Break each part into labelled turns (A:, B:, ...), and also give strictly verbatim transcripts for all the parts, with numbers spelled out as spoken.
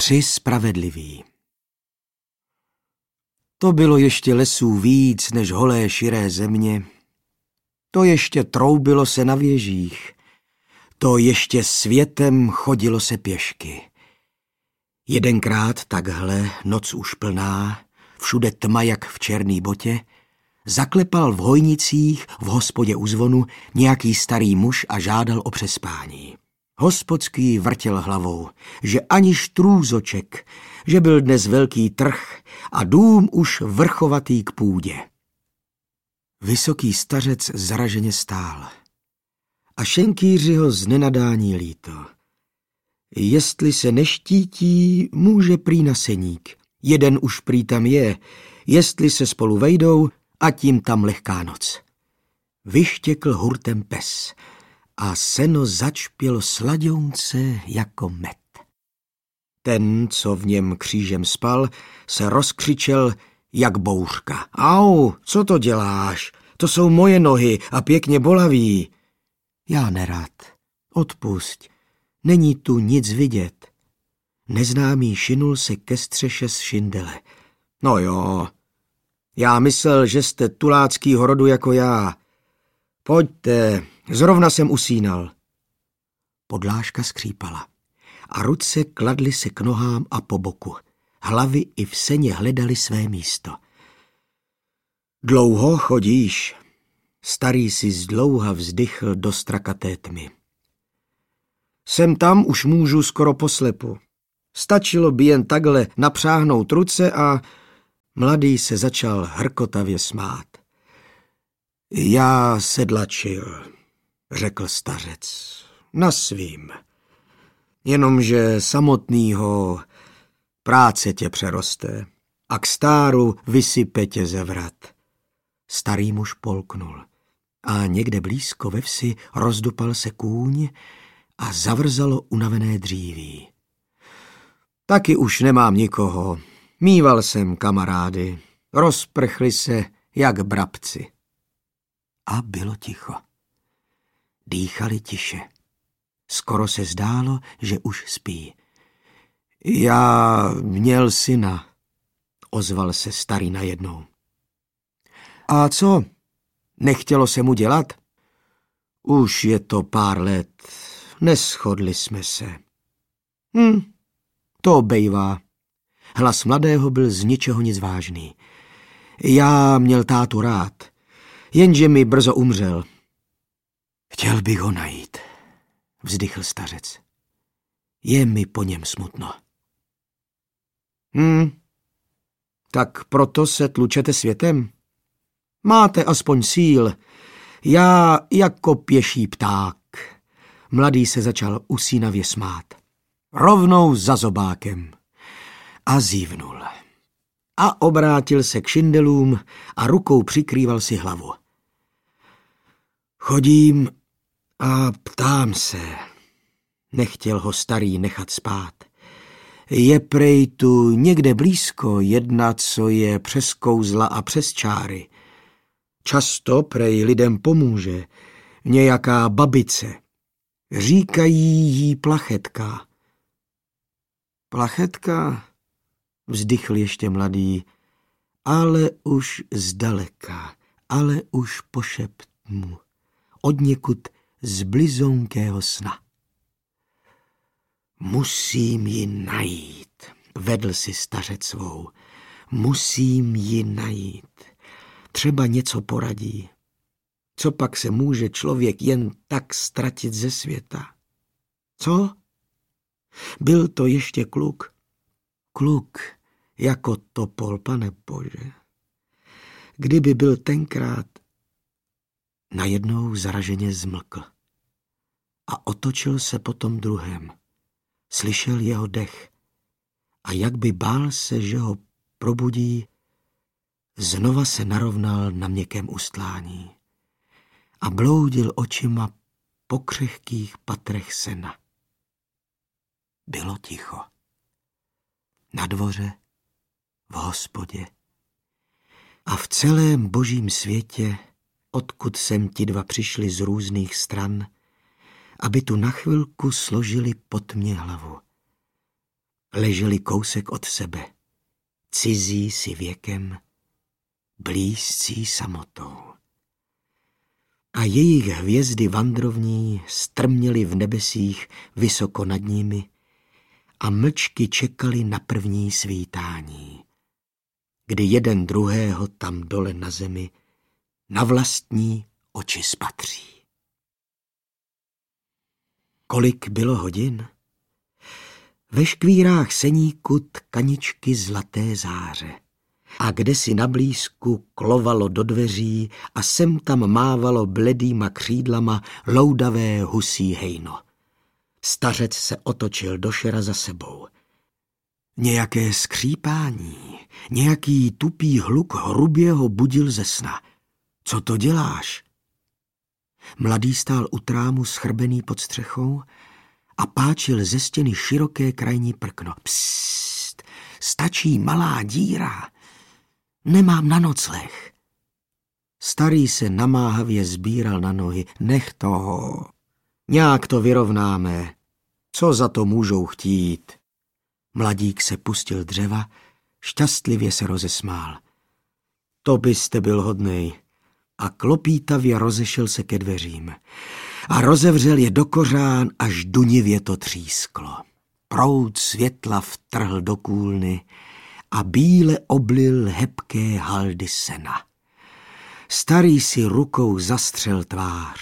A: Tři spravedliví. To bylo ještě lesů víc než holé širé země. To ještě troubilo se na věžích. To ještě světem chodilo se pěšky. Jedenkrát takhle, noc už plná, všude tma jak v černý botě, zaklepal v hojnicích v hospodě u zvonu nějaký starý muž a žádal o přespání. Hospodský vrtěl hlavou, že ani štrůzoček, že byl dnes velký trh a dům už vrchovatý k půdě. Vysoký stařec zaraženě stál a šenkýři ho z nenadání líto. Jestli se neštítí, může prý na seník. Jeden už prý tam je, jestli se spolu vejdou, a tím tam lehká noc. Vyštěkl hurtem pes a seno začpělo sladěunce jako med. Ten, co v něm křížem spal, se rozkřičel jak bouřka. Au, co to děláš? To jsou moje nohy a pěkně bolaví. Já nerad. Odpusť. Není tu nic vidět. Neznámý šinul se ke střeše z šindele. No jo, já myslel, že jste tuláckýho rodu jako já. Pojďte, zrovna jsem usínal. Podlážka skřípala a ruce kladly se k nohám a po boku. Hlavy i v seně hledaly své místo. Dlouho chodíš? Starý si zdlouha vzdychl do strakaté tmy. Sem tam už můžu skoro poslepu. Stačilo by jen takhle napřáhnout ruce a mladý se začal hrkotavě smát. Já sedlačil, řekl stařec, na svým. Jenomže samotnýho práce tě přeroste a k stáru vysype tě ze vrat. Starý muž polknul a někde blízko ve vsi rozdupal se kůň a zavrzalo unavené dříví. Taky už nemám nikoho. Míval jsem kamarády. Rozprchli se jak brabci. A bylo ticho. Dýchali tiše. Skoro se zdálo, že už spí. Já měl syna, ozval se starý najednou. A co? Nechtělo se mu dělat? Už je to pár let. Neschodli jsme se. Hm, to bejvá. Hlas mladého byl z ničeho nic vážný. Já měl tátu rád, jenže mi brzo umřel. Chtěl bych ho najít, vzdychl stařec. Je mi po něm smutno. Hm, tak proto se tlučete světem? Máte aspoň síl. Já jako pěší pták. Mladý se začal usínavě smát. Rovnou za zobákem. A zívnul. A obrátil se k šindelům a rukou přikrýval si hlavu. Chodím a ptám se. Nechtěl ho starý nechat spát. Je prej tu někde blízko jedna, co je přes kouzla a přes čáry. Často prej lidem pomůže. Nějaká babice. Říkají jí Plachetka. Plachetka, vzdychl ještě mladý, ale už zdaleka, ale už pošept mu, odněkud z blizonkého sna. Musím ji najít, vedl si stařec svou, musím ji najít. Třeba něco poradí. Co pak se může člověk jen tak ztratit ze světa? Co? Byl to ještě kluk. Kluk jako topol, pane Bože. Kdyby byl tenkrát, najednou zaraženě zmlkl. A otočil se po tom druhém. Slyšel jeho dech. A jak by bál se, že ho probudí, znova se narovnal na měkkém ustlání a bloudil očima po křehkých patrech sena. Bylo ticho. Na dvoře, v hospodě a v celém božím světě, odkud sem ti dva přišli z různých stran, aby tu na chvilku složili pod mě hlavu. Leželi kousek od sebe, cizí si věkem, blízcí samotou. A jejich hvězdy vandrovní strměly v nebesích vysoko nad nimi a mlčky čekali na první svítání, kdy jeden druhého tam dole na zemi na vlastní oči spatří. Kolik bylo hodin? Ve škvírách seníku tkaničky zlaté záře. A kdesi na blízku klovalo do dveří a sem tam mávalo bledýma křídlama loudavé husí hejno. Stařec se otočil do šera za sebou. Nějaké skřípání, nějaký tupý hluk hrubě ho budil ze sna. Co to děláš? Mladý stál u trámu schrbený pod střechou a páčil ze stěny široké krajní prkno. Psst, stačí malá díra. Nemám na nocleh. Starý se namáhavě sbíral na nohy. Nech toho. Nějak to vyrovnáme. Co za to můžou chtít? Mladík se pustil dřeva, šťastlivě se rozesmál. To byste byl hodnej. A klopítavě rozešel se ke dveřím. A rozevřel je do kořán, až dunivě to třísklo. Proud světla vtrhl do kůlny a bíle oblil hebké haldy sena. Starý si rukou zastřel tvář.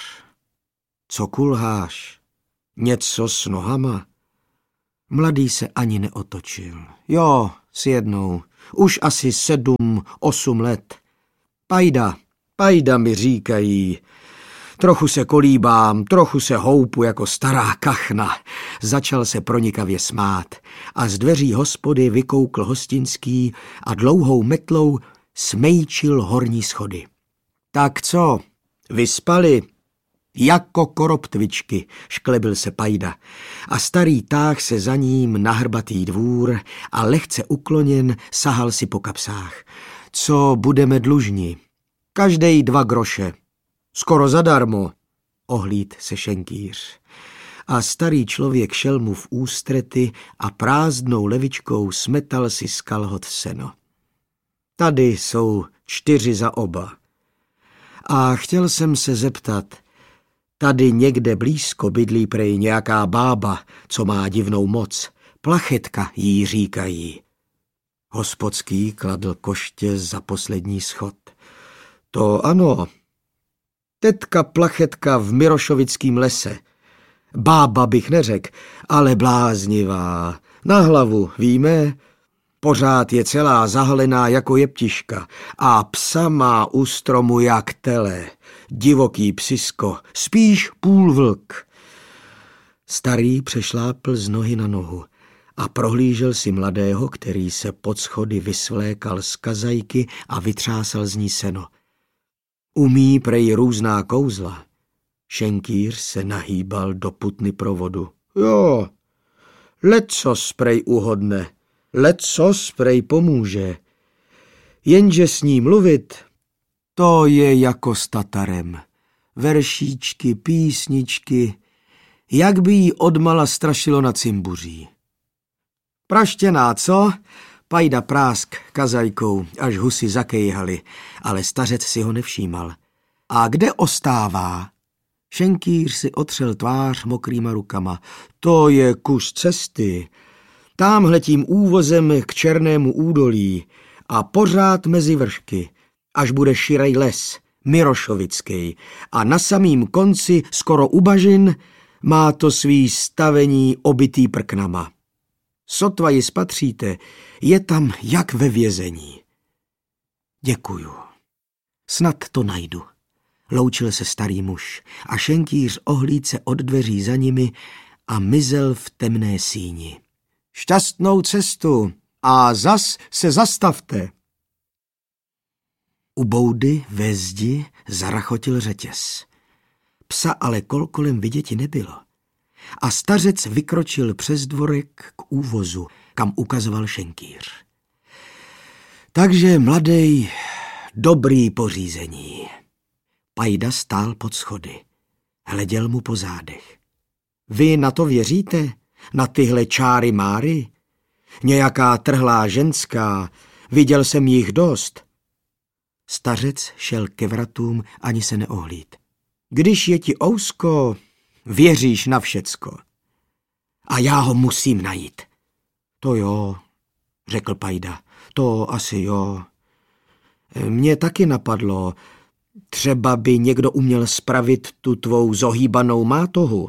A: Co kulháš? Něco s nohama? Mladý se ani neotočil. Jo, s jednou. Už asi sedm, osm let. Pajda, pajda mi říkají. Trochu se kolíbám, trochu se houpu jako stará kachna. Začal se pronikavě smát a z dveří hospody vykoukl hostinský a dlouhou metlou smejčil horní schody. Tak co, vyspali? Jako koroptvičky, šklebil se Pajda a starý táh se za ním na hrbatý dvůr a lehce ukloněn sahal si po kapsách. Co budeme dlužni? Každej dva groše. Skoro zadarmo, ohlíd se šenkýř. A starý člověk šel mu v ústrety a prázdnou levičkou smetal si z kalhot seno. Tady jsou čtyři za oba. A chtěl jsem se zeptat, tady někde blízko bydlí prej nějaká bába, co má divnou moc. Plachetka jí říkají. Hospodský kladl koště za poslední schod. To ano. Tetka Plachetka v Mirošovickém lese. Bába bych neřekl, ale bláznivá. Na hlavu, víme? Pořád je celá zahalená jako jeptiška a psa má u stromu jak tele. Divoký psisko, spíš půl vlk. Starý přešlápl z nohy na nohu a prohlížel si mladého, který se pod schody vysvlékal z kazajky a vytřásal z ní seno. Umí prej různá kouzla. Šenkýř se nahýbal do putny provodu. Jo, lecos prej uhodne, lecos prej pomůže. Jenže s ní mluvit, to je jako s Tatarem. Veršíčky, písničky, jak by jí odmala strašilo na cimbuří. Praštěná, co? Pajda prásk kazajkou, až husy zakejhali, ale stařec si ho nevšímal. A kde ostává? Šenkýř si otřel tvář mokrýma rukama. To je kus cesty. Támhletím úvozem k Černému údolí a pořád mezi vršky, až bude širej les, Mirošovický, a na samým konci, skoro u bažin, má to svý stavení obitý prknama. Sotva ji spatříte, je tam jak ve vězení. Děkuju. Snad to najdu. Loučil se starý muž a šenkýř ohlíd se od dveří za nimi a mizel v temné síni. Šťastnou cestu a zas se zastavte. U boudy ve zdi zarachotil řetěz. Psa ale kolkolem viděti nebylo. A stařec vykročil přes dvorek k úvozu, kam ukazoval šenkýř. Takže mladej, dobrý pořízení. Pajda stál pod schody. Hleděl mu po zádech. Vy na to věříte? Na tyhle čáry máry? Nějaká trhlá ženská, viděl jsem jich dost. Stařec šel ke vratům, ani se neohlíd. Když je ti ousko, věříš na všecko. A já ho musím najít. To jo, řekl Pajda, to asi jo. Mně taky napadlo, třeba by někdo uměl spravit tu tvou zohýbanou mátohu.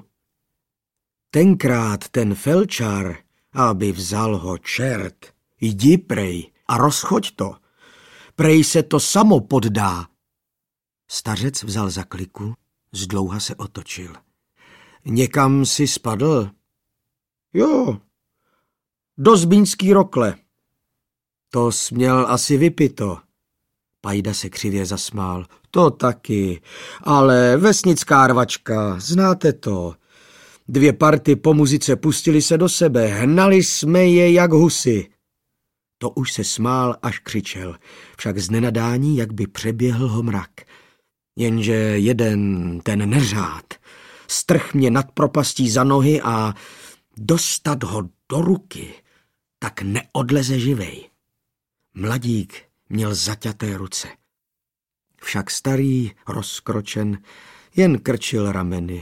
A: Tenkrát ten felčar, aby vzal ho čert, jdi prej a rozchoď to. Prej se to samo poddá. Stařec vzal za kliku, zdlouha se otočil. Někam si spadl? Jo, do Zbínský rokle. To směl asi vypito. Pajda se křivě zasmál. To taky, ale vesnická rvačka, znáte to. Dvě party po muzice pustili se do sebe, hnali jsme je jak husy. To už se smál, až křičel, však z nenadání, jak by přeběhl ho mrak. Jenže jeden, ten neřád, strh mě nad propastí za nohy a dostat ho do ruky, tak neodleze živej. Mladík měl zaťaté ruce. Však starý, rozkročen, jen krčil rameny.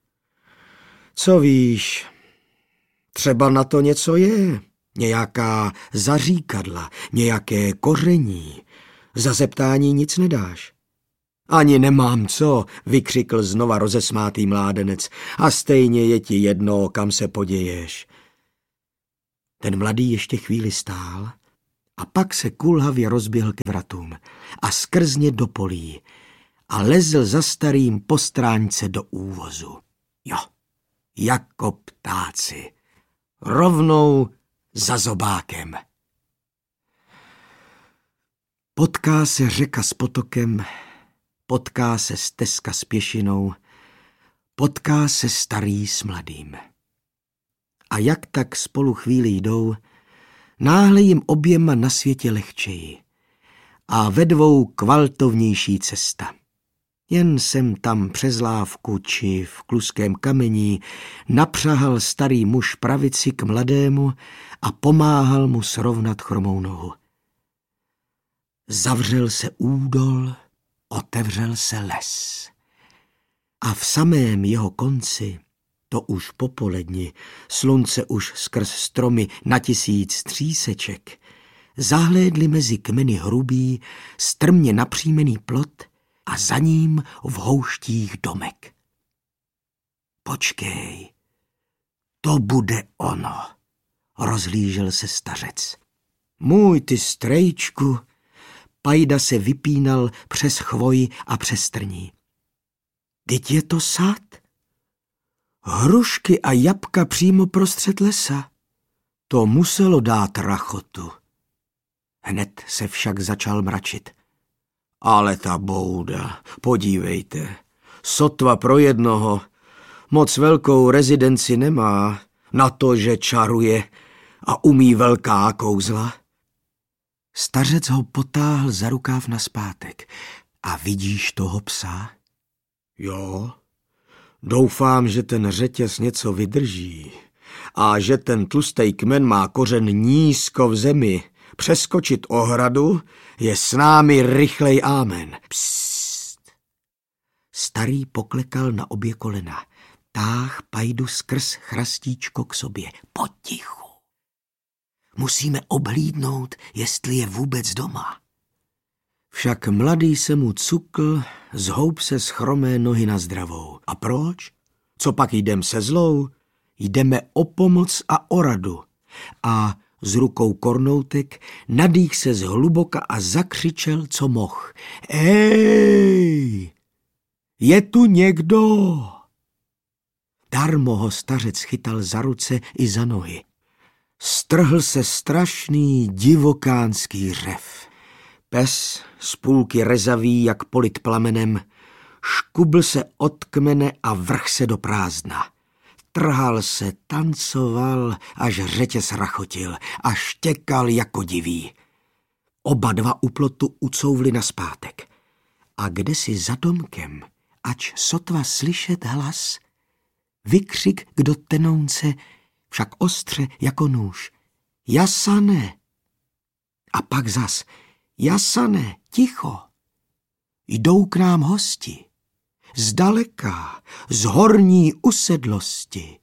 A: Co víš, třeba na to něco je, nějaká zaříkadla, nějaké koření. Za zeptání nic nedáš. Ani nemám co, vykřikl znova rozesmátý mládenec, a stejně je ti jedno, kam se poděješ. Ten mladý ještě chvíli stál a pak se kulhavě rozběhl ke vratům a skrz ně do polí a lezl za starým po stránce do úvozu. Jo, jako ptáci, rovnou za zobákem. Potká se řeka s potokem, potká se stezka s pěšinou, potká se starý s mladým. A jak tak spolu chvíli jdou, náhle jim oběma na světě lehčeji a ve dvou kvaltovnější cesta. Jen sem tam přes lávku či v kluském kamení napřahal starý muž pravici k mladému a pomáhal mu srovnat chromou nohu. Zavřel se údol, otevřel se les. A v samém jeho konci, to už popoledni, slunce už skrz stromy na tisíc tříseček, zahlédli mezi kmeny hrubý, strmě napřímený plot a za ním v houštích domek. Počkej, to bude ono, rozhlížel se stařec. Můj ty strejčku, Pajda se vypínal přes chvoj a přes trní. Vždyť je to sad. Hrušky a jabka přímo prostřed lesa. To muselo dát rachotu. Hned se však začal mračit. Ale ta bouda, podívejte, sotva pro jednoho, moc velkou rezidenci nemá, na to, že čaruje a umí velká kouzla. Stařec ho potáhl za rukáv nazpátek. A vidíš toho psa? Jo, doufám, že ten řetěz něco vydrží a že ten tlustej kmen má kořen nízko v zemi. Přeskočit ohradu je s námi rychlej ámen. Psst. Starý poklekal na obě kolena. Táh Pajdu skrz chrastíčko k sobě. Potichu. Musíme obhlídnout, jestli je vůbec doma. Však mladý se mu cukl, zhoub se z chromé nohy na zdravou. A proč? Co pak jdem se zlou? Jdeme o pomoc a o radu. A s rukou kornoutek nadých se zhluboka a zakřičel, co moh. Ej! Je tu někdo? Darmo ho stařec chytal za ruce i za nohy. Strhl se strašný divokánský řev. Pes, z půlky rezavý, jak polit plamenem, škubl se od kmene a vrhl se do prázdna. Trhal se, tancoval, až řetěz rachotil a štěkal jako divý. Oba dva u plotu ucouvli nazpátek. A kdesi za domkem, ač sotva slyšet hlas, vykřik k do tenounce, však ostře jako nůž. Jasane. A pak zas, Jasane, ticho. Jdou k nám hosti. Zdaleka, z horní usedlosti.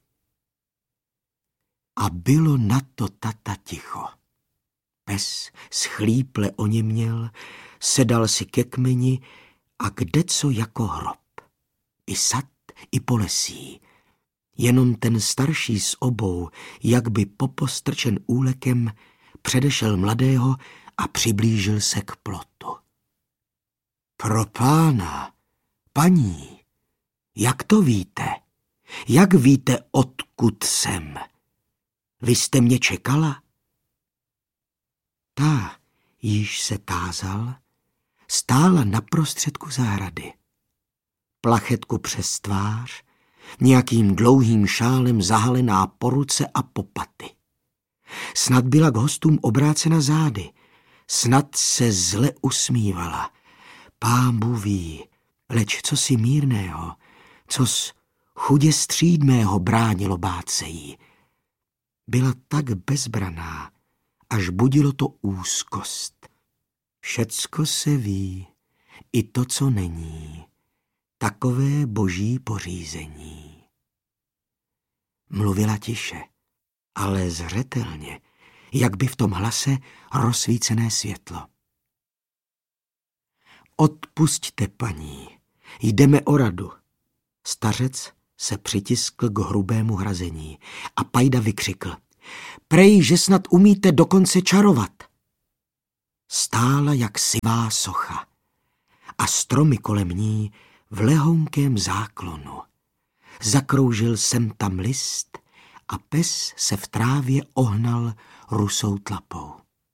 A: A bylo na to tata ticho. Pes schlíple oněměl, sedal si ke kmeni a kdeco jako hrob. I sad, i polesí. Jenom ten starší z obou, jak by popostrčen úlekem, předešel mladého a přiblížil se k plotu. Pro pána, paní, jak to víte? Jak víte, odkud jsem? Vy jste mě čekala? Ta, již se tázal, stála na prostředku zahrady. Plachetku přes tvář, nějakým dlouhým šálem zahalená po ruce a po paty. Snad byla k hostům obrácena zády, snad se zle usmívala. Pán Bůh ví, leč co si mírného, cos chudě střídmého bránilo bát se jí. Byla tak bezbraná, až budilo to úzkost. Všecko se ví, i to, co není, takové boží pořízení. Mluvila tiše, ale zřetelně, jak by v tom hlase rozsvícené světlo. Odpusťte, paní, jdeme o radu. Stařec se přitiskl k hrubému hrazení a Pajda vykřikl. Prej, že snad umíte dokonce čarovat. Stála jak sivá socha a stromy kolem ní v lehonkém záklonu. Zakroužil sem tam list a pes se v trávě ohnal rusou tlapou.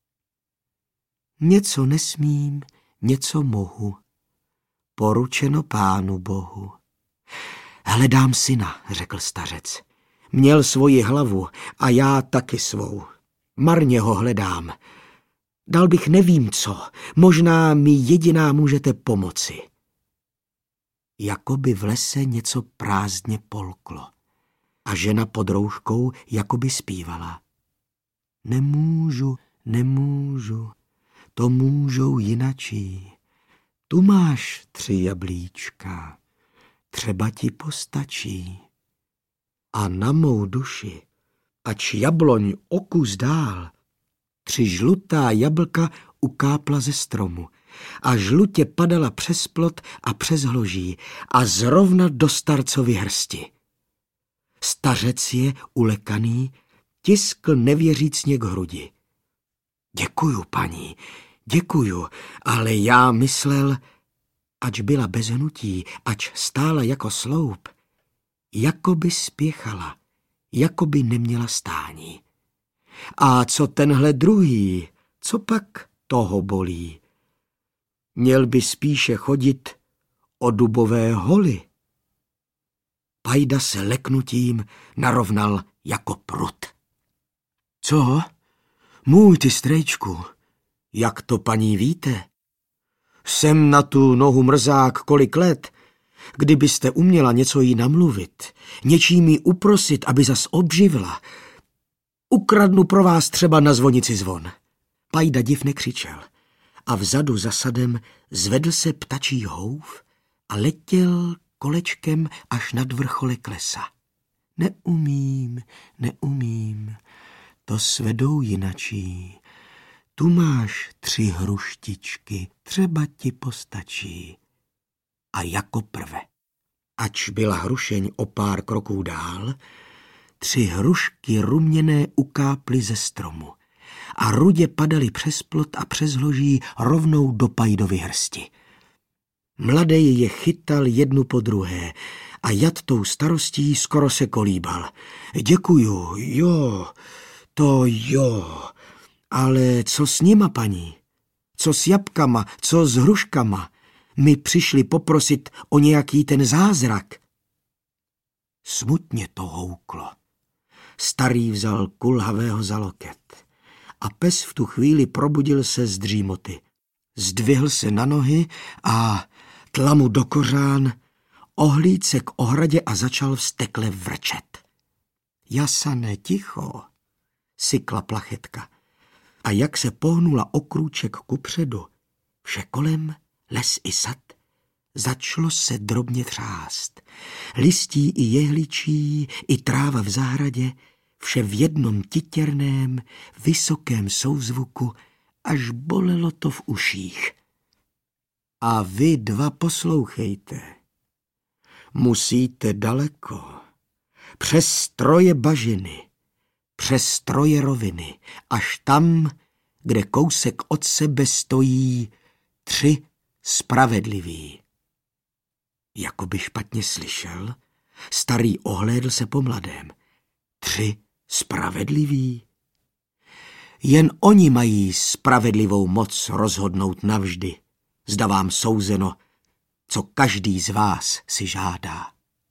A: Něco nesmím, něco mohu, poručeno Pánu Bohu. Hledám syna, řekl stařec. Měl svoji hlavu a já taky svou. Marně ho hledám. Dal bych nevím co, možná mi jediná můžete pomoci. Jakoby v lese něco prázdně polklo a žena pod rouškou jakoby zpívala. Nemůžu, nemůžu, to můžou jinačí. Tu máš tři jablíčka, třeba ti postačí. A na mou duši, ač jabloň o kus dál, tři žlutá jablka ukápla ze stromu a žlutě padala přes plot a přes hloží a zrovna do starcovy hrsti. Stařec je, ulekaný, tiskl nevěřícně k hrudi. Děkuju, paní, děkuju, ale já myslel, ač byla bez hnutí, ač stála jako sloup, jakoby spěchala, jakoby neměla stání. A co tenhle druhý, co pak toho bolí? Měl by spíše chodit o dubové holy. Pajda se leknutím narovnal jako prut. Co? Můj ty strejčku, jak to, paní, víte? Jsem na tu nohu mrzák kolik let. Kdybyste uměla něco jí namluvit, něčím jí uprosit, aby zas obživla, ukradnu pro vás třeba na zvonici zvon. Pajda div nekřičel a vzadu za sadem zvedl se ptačí houf a letěl kolečkem až nad vrcholek lesa. Neumím, neumím, to svedou jinačí. Tu máš tři hruštičky, třeba ti postačí. A jako prve, ač byla hrušeň o pár kroků dál, tři hrušky ruměné ukáply ze stromu a rudě padaly přes plot a přes hloží rovnou do Pajdovy hrsti. Mladej je chytal jednu po druhé a jad tou starostí skoro se kolíbal. Děkuju, jo, to jo, ale co s nima, paní? Co s jabkama, co s hruškama? My přišli poprosit o nějaký ten zázrak. Smutně to houklo. Starý vzal kulhavého za loket a pes v tu chvíli probudil se z dřímoty. Zdvihl se na nohy a tlamu do kořán, ohlíd se k ohradě a začal vztekle vrčet. Jasane, ticho, sykla plachetka. A jak se pohnula okrůček kupředu, vše kolem, les i sad, začalo se drobně třást. Listí i jehličí, i tráva v zahradě, vše v jednom titěrném, vysokém souzvuku, až bolelo to v uších. A vy dva poslouchejte. Musíte daleko, přes stroje bažiny, přes stroje roviny, až tam, kde kousek od sebe stojí tři spravedliví. Jakoby špatně slyšel, starý ohlédl se po mladém. Tři spravedliví? Jen oni mají spravedlivou moc rozhodnout navždy. Zda vám souzeno, co každý z vás si žádá.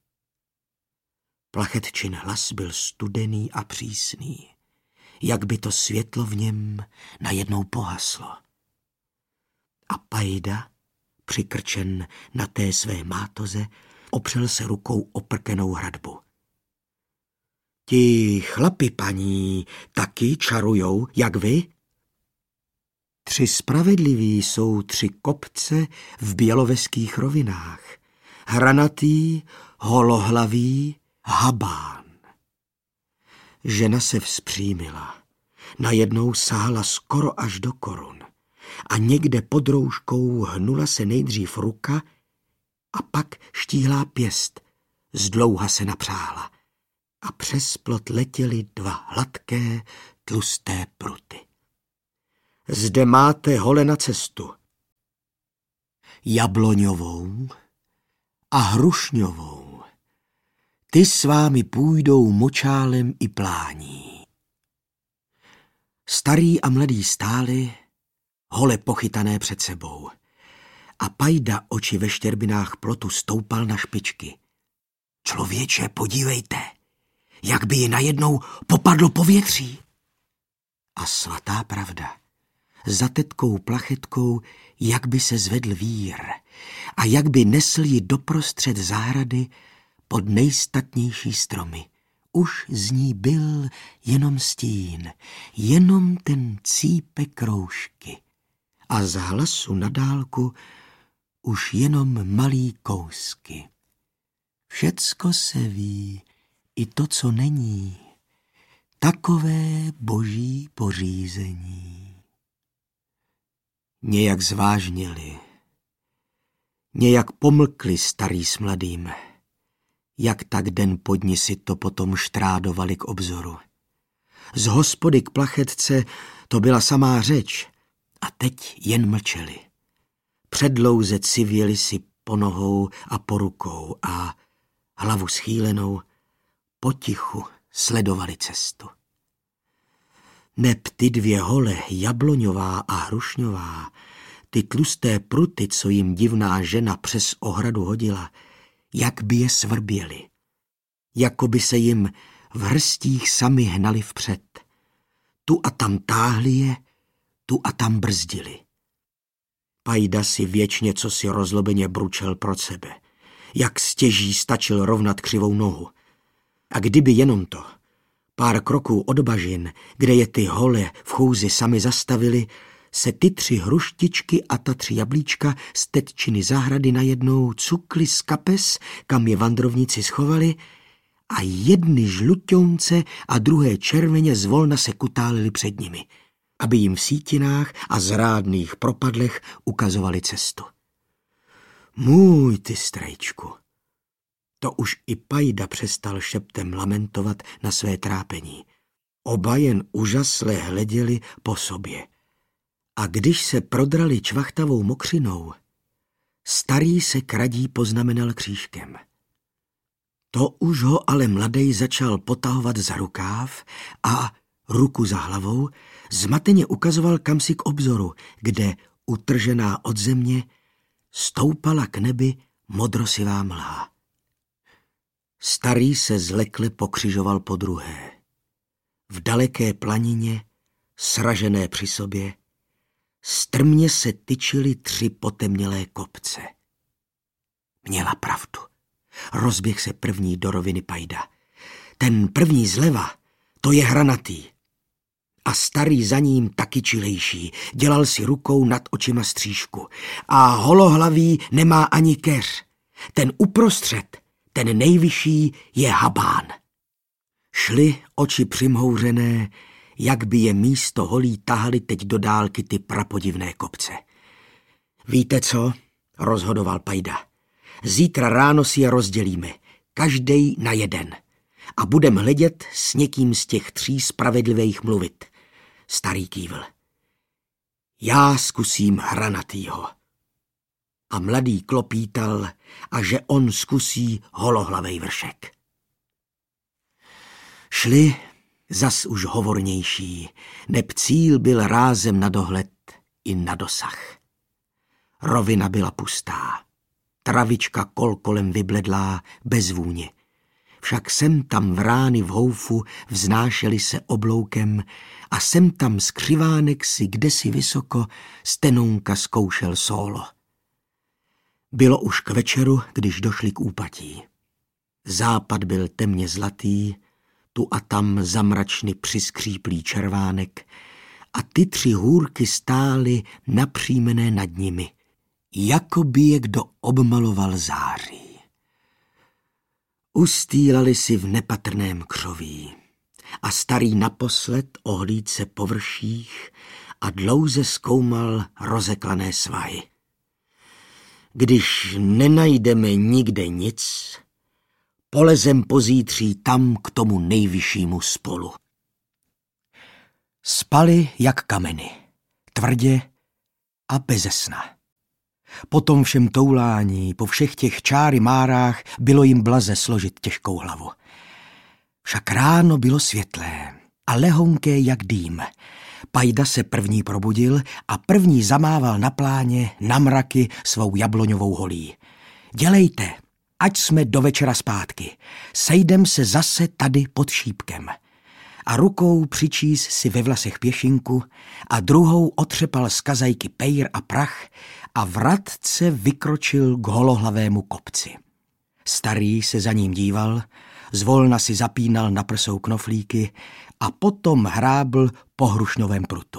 A: Plachetčin hlas byl studený a přísný, jak by to světlo v něm najednou pohaslo. A Pajda, přikrčen na té své mátoze, opřel se rukou o prkenou hradbu. Ti chlapi, paní, taky čarujou, jak vy? Tři spravedliví jsou tři kopce v běloveských rovinách. Hranatý, holohlavý, habán. Žena se vzpřímila. Najednou sáhla skoro až do korun. A někde pod rouškou hnula se nejdřív ruka a pak štíhlá pěst. Zdlouha se napřáhla. A přes plot letěly dva hladké, tlusté pruty. Zde máte hole na cestu. Jabloňovou a hrušňovou. Ty s vámi půjdou močálem i plání. Starý a mladý stáli, hole pochytané před sebou. A Pajda oči ve štěrbinách plotu stoupal na špičky. Člověče, podívejte, jak by ji najednou popadlo povětří. A svatá pravda. Za tetkou plachetkou, jak by se zvedl vír a jak by nesl ji doprostřed zahrady pod nejstatnější stromy. Už z ní byl jenom stín, jenom ten cípek roušky a z hlasu na dálku už jenom malý kousky. Všecko se ví, i to, co není, takové boží pořízení. Nějak zvážněli, nějak pomlkli starý s mladým, jak tak den po dni si to potom štrádovali k obzoru. Z hospody k plachetce to byla samá řeč a teď jen mlčeli. Předlouze civěli si po nohou a po rukou a hlavu schýlenou potichu sledovali cestu. Neb ty dvě hole, jabloňová a hrušňová, ty tlusté pruty, co jim divná žena přes ohradu hodila, jak by je svrběli, jako by se jim v hrstích sami hnali vpřed. Tu a tam táhli je, tu a tam brzdili. Pajda si věčně co si rozlobeně bručel pro sebe, jak stěží stačil rovnat křivou nohu. A kdyby jenom to, pár kroků od bažin, kde je ty hole v chůzi sami zastavili, se ty tři hruštičky a ta tři jablíčka z tetčiny zahrady najednou cukly z kapes, kam je vandrovníci schovali, a jedny žluťounce a druhé červeně zvolna se kutálili před nimi, aby jim v sítinách a zrádných propadlech ukazovali cestu. Můj ty strejčku! To už i Pajda přestal šeptem lamentovat na své trápení. Oba jen úžasle hleděli po sobě. A když se prodrali čvachtavou mokřinou, starý se kradí poznamenal křížkem. To už ho ale mladej začal potahovat za rukáv a ruku za hlavou zmateně ukazoval kamsi k obzoru, kde, utržená od země, stoupala k nebi modrosivá mlha. Starý se zlekle pokřižoval podruhé. V daleké planině, sražené při sobě, strmě se tyčily tři potemnělé kopce. Měla pravdu. Rozběh se první do roviny Pajda. Ten první zleva, to je Hranatý. A starý za ním taky čilejší, dělal si rukou nad očima střížku. A holohlavý nemá ani keř. Ten uprostřed, ten nejvyšší, je habán. Šli oči přimhouřené, jak by je místo holí tahali teď do dálky ty prapodivné kopce. Víte co? Rozhodoval Pajda. Zítra ráno si je rozdělíme, každej na jeden. A budem hledět s někým z těch tří spravedlivých mluvit. Starý kývl. Já zkusím hranatýho. A mladý klopítal, a že on zkusí holohlavej vršek. Šli zas už hovornější, neb cíl byl rázem na dohled i na dosah. Rovina byla pustá, travička kol kolem vybledlá, bez vůně. Však sem tam vrány v houfu vznášely se obloukem a sem tam z křivánek si kdesi vysoko Stenounka zkoušel sólo. Bylo už k večeru, když došli k úpatí. Západ byl temně zlatý, tu a tam zamračny přiskříplý červánek a ty tři hůrky stály napřímené nad nimi, jako by je kdo obmaloval září. Ustýlali si v nepatrném křoví a starý naposled ohlíd se po vrších a dlouze zkoumal rozeklané svahy. Když nenajdeme nikde nic, polezem pozítří tam k tomu nejvyššímu spolu. Spali jak kameny, tvrdě a beze sna. Po tom všem toulání, po všech těch čáry márách bylo jim blaze složit těžkou hlavu. Však ráno bylo světlé a lehonké jak dým. Pajda se první probudil a první zamával na pláně, na mraky svou jabloňovou holí. Dělejte, ať jsme do večera zpátky. Sejdem se zase tady pod šípkem. A rukou přičís si ve vlasech pěšinku a druhou otřepal z kazajky pejr a prach a vratce vykročil k holohlavému kopci. Starý se za ním díval, zvolna si zapínal na prsou knoflíky a potom hrábl po hrušnovém prutu.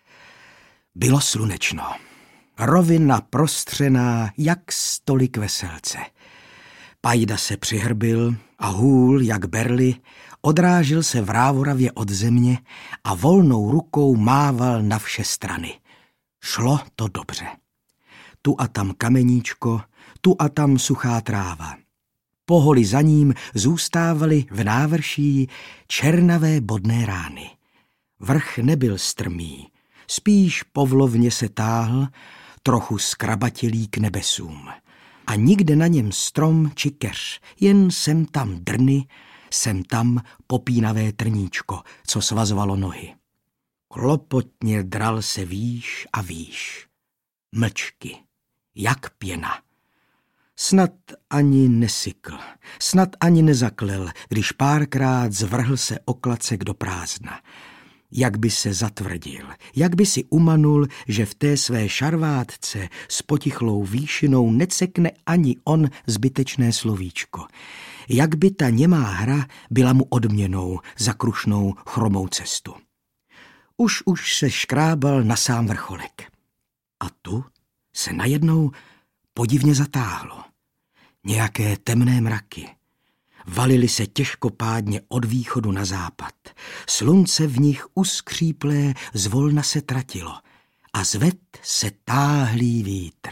A: Bylo slunečno, rovina prostřená jak stolik veselce. Pajda se přihrbil a hůl, jak berly, odrážil se v rávoravě od země a volnou rukou mával na vše strany. Šlo to dobře. Tu a tam kameníčko, tu a tam suchá tráva. Poholi za ním zůstávaly v návrší černavé bodné rány. Vrch nebyl strmý, spíš povlovně se táhl, trochu skrabatělý k nebesům. A nikde na něm strom či keř, jen sem tam drny, sem tam popínavé trníčko, co svazovalo nohy. Klopotně dral se výš a výš. Mlčky, jak pěna. Snad ani nesykl, snad ani nezaklel, když párkrát zvrhl se oklacek do prázdna. Jak by se zatvrdil, jak by si umanul, že v té své šarvátce s potichlou výšinou necekne ani on zbytečné slovíčko. Jak by ta němá hra byla mu odměnou za krušnou chromou cestu. Už už se škrábal na sám vrcholek. A tu se najednou podivně zatáhlo. Nějaké temné mraky. Valily se těžkopádně od východu na západ. Slunce v nich uskříplé zvolna se tratilo a zved se táhlý vítr.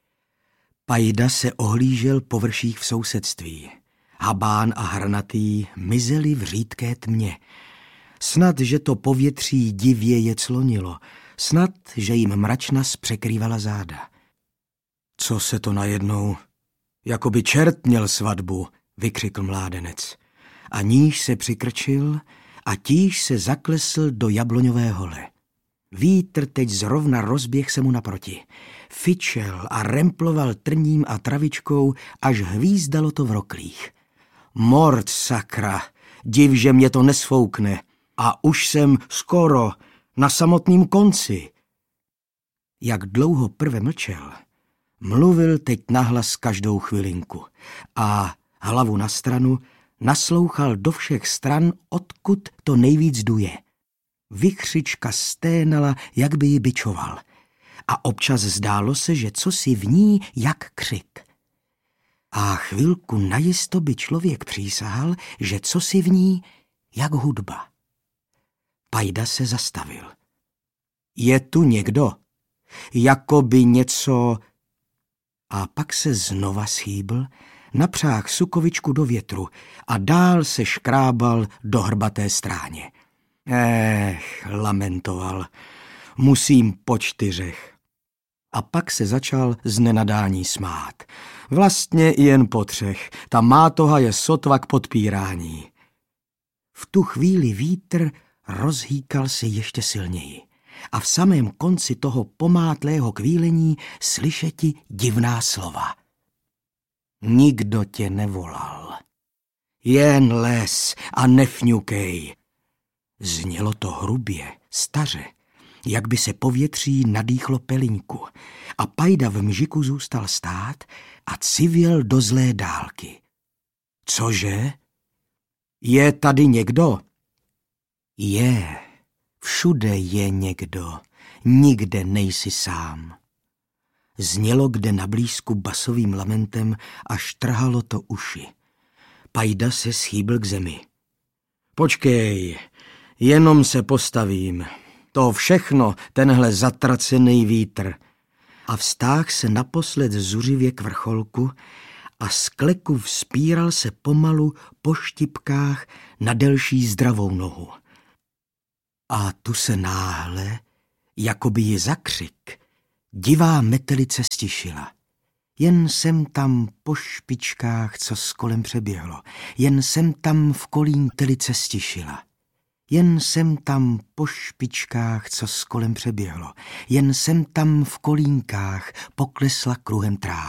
A: Pajda se ohlížel po vrších v sousedství. Habán a hranatý mizeli v řídké tmě. Snad, že to povětří divě je clonilo, snad, že jim mračnas překrývala záda. Co se to najednou, jako by čert měl svatbu, vykřikl mládenec. A níž se přikrčil a tíž se zaklesl do jabloňové hole. Vítr teď zrovna rozběh se mu naproti. Fičel a remploval trním a travičkou, až hvízdalo to v roklích. Mort sakra, div, že mě to nesfoukne. A už jsem skoro na samotným konci. Jak dlouho prve mlčel, mluvil teď nahlas každou chvilinku a hlavu na stranu naslouchal do všech stran, odkud to nejvíc duje. Vichřička sténala, jak by ji bičoval. A občas zdálo se, že cosi v ní jak křik. A chvilku najisto by člověk přísahal, že cosi v ní jak hudba. Pajda se zastavil. Je tu někdo? Jako by něco... A pak se znova schýbl, napřáhl sukovičku do větru a dál se škrábal do hrbaté stráně. Ech, lamentoval, musím po čtyřech. A pak se začal z nenadání smát. Vlastně jen po třech, ta mátoha je sotva k podpírání. V tu chvíli vítr rozhýkal se ještě silněji a v samém konci toho pomátlého kvílení slyšeti divná slova. Nikdo tě nevolal. Jen les a nefňukej. Znělo to hrubě, staře, jak by se povětří nadýchlo pelinku a Pajda v mžiku zůstal stát a civěl do zlé dálky. Cože? Je tady někdo? Je, všude je někdo, nikde nejsi sám. Znělo kde nablízku basovým lamentem a štrhalo to uši. Pajda se schýbl k zemi. Počkej, jenom se postavím. To všechno, tenhle zatracený vítr. A vztáhl se naposled zuřivě k vrcholku a z kleku vzpíral se pomalu po štipkách na delší zdravou nohu. A tu se náhle, jakoby ji zakřik, divá metelice stišila. Jen sem tam po špičkách, co s kolem přeběhlo, jen sem tam v kolín telice stišila. Jen sem tam po špičkách, co s kolem přeběhlo, jen sem tam v kolínkách poklesla kruhem tráva.